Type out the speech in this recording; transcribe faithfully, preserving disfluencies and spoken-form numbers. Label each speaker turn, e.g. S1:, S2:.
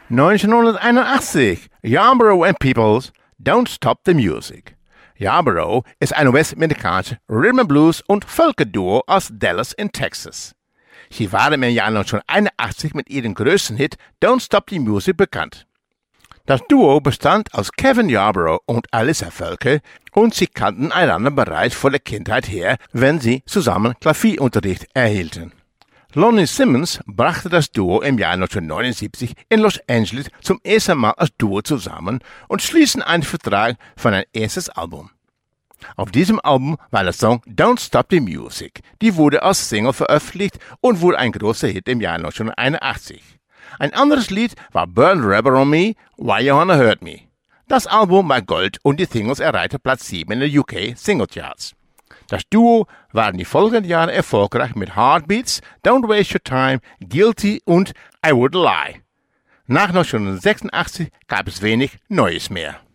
S1: neunzehnhunderteinundachtzig, Yarborough and Peoples, Don't Stop the Music. Yarborough ist ein US-amerikanisches Rhythm and Blues- und Völkerduo aus Dallas in Texas. Sie waren im Jahr neunzehnhunderteinundachtzig mit ihrem größten Hit Don't Stop the Music bekannt. Das Duo bestand aus Kevin Yarborough und Alyssa Völker und sie kannten einander bereits vor der Kindheit her, wenn sie zusammen Klavierunterricht erhielten. Lonnie Simmons brachte das Duo im Jahr neunzehnhundertneunundsiebzig in Los Angeles zum ersten Mal als Duo zusammen und schließen einen Vertrag für ein erstes Album. Auf diesem Album war der Song Don't Stop the Music. Die wurde als Single veröffentlicht und wurde ein großer Hit im Jahr neunzehnhunderteinundachtzig. Ein anderes Lied war Burn Rubber on Me, Why You Wanna Hurt Me. Das Album war Gold und die Singles erreichten Platz sieben in den U K Singlecharts. Das Duo waren die folgenden Jahre erfolgreich mit Heartbeats, Don't Waste Your Time, Guilty und I Wouldn't Lie. Nach neunzehnhundertsechsundachtzig gab es wenig Neues mehr.